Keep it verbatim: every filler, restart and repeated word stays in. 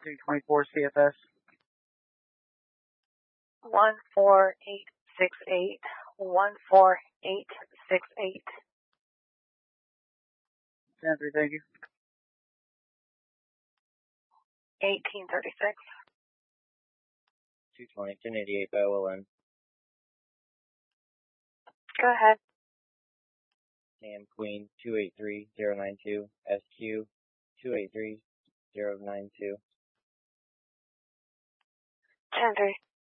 three twenty-four C F S. one four eight six eight, one four eight six eight. ten three, thank you. eighteen thirty-six. two twenty, ten eighty-eight by O L N. Go ahead. Sam Queen two eight three zero nine two, S Q two eight three zero nine two. ten three.